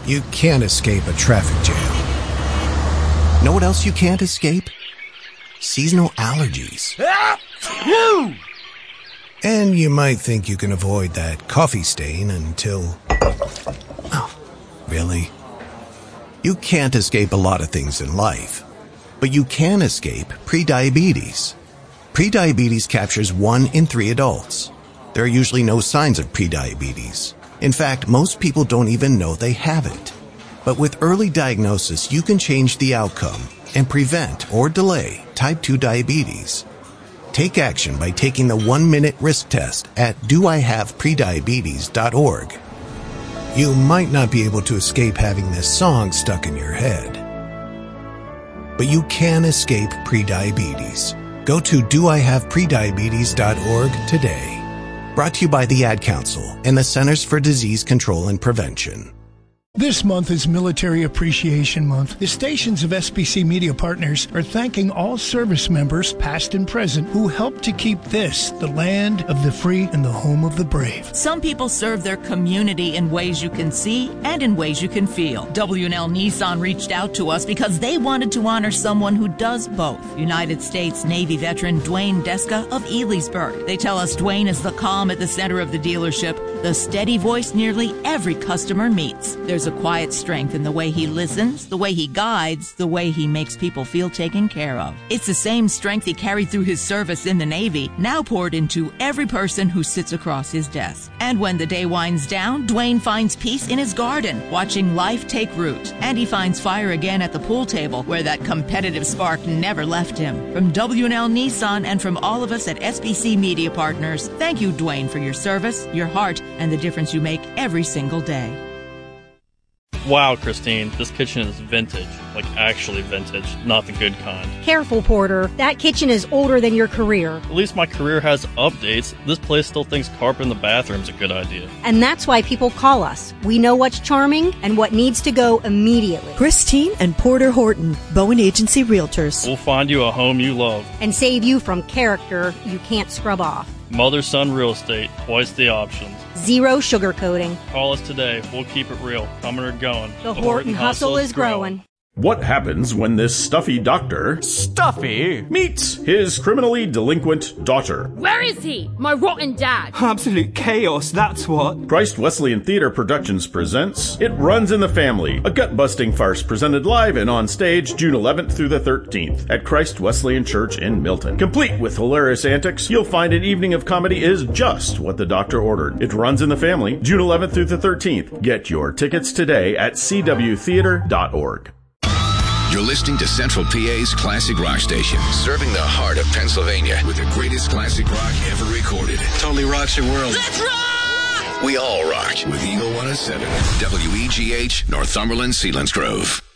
You can't escape a traffic jam. Know what else you can't escape? Seasonal allergies. And you might think you can avoid that coffee stain until... Oh, really? You can't escape a lot of things in life, but you can escape prediabetes. Prediabetes captures 1 in 3 adults. There are usually no signs of prediabetes. In fact, most people don't even know they have it. But with early diagnosis, you can change the outcome and prevent or delay type 2 diabetes. Take action by taking the 1-minute risk test at doihaveprediabetes.org. You might not be able to escape having this song stuck in your head, but you can escape prediabetes. Go to doihaveprediabetes.org today. Brought to you by the Ad Council and the Centers for Disease Control and Prevention. This month is Military Appreciation Month. The stations of SBC Media Partners are thanking all service members, past and present, who helped to keep this the land of the free and the home of the brave. Some people serve their community in ways you can see and in ways you can feel. W&L Nissan reached out to us because they wanted to honor someone who does both. United States Navy veteran Dwayne Deska of Elysburg. They tell us Dwayne is the calm at the center of the dealership, the steady voice nearly every customer meets. There's a quiet strength in the way he listens, the way he guides, the way he makes people feel taken care of. It's the same strength he carried through his service in the Navy, now poured into every person who sits across his desk. And when the day winds down, Dwayne finds peace in his garden, watching life take root. And he finds fire again at the pool table, where that competitive spark never left him. From W&L Nissan and from all of us at SBC Media Partners, thank you, Dwayne, for your service, your heart, and the difference you make every single day. Wow, Christine, this kitchen is vintage. Like actually vintage, not the good kind. Careful, Porter. That kitchen is older than your career. At least my career has updates. This place still thinks carpet in the bathroom's a good idea. And that's why people call us. We know what's charming and what needs to go immediately. Christine and Porter Horton, Bowen Agency Realtors. We'll find you a home you love. And save you from character you can't scrub off. Mother-son real estate, twice the options. Zero sugarcoating. Call us today. We'll keep it real. Coming or going. The Horton hustle is growing. What happens when this stuffy doctor meets his criminally delinquent daughter? Where is he? My rotten dad. Absolute chaos, that's what. Christ Wesleyan Theater Productions presents It Runs in the Family, a gut-busting farce presented live and on stage June 11th through the 13th at Christ Wesleyan Church in Milton. Complete with hilarious antics, you'll find an evening of comedy is just what the doctor ordered. It Runs in the Family, June 11th through the 13th. Get your tickets today at cwtheater.org. You're listening to Central PA's Classic Rock Station, serving the heart of Pennsylvania with the greatest classic rock ever recorded. Totally rocks your world. Let's rock! We all rock with Eagle 107, WEGH, Northumberland, Selinsgrove.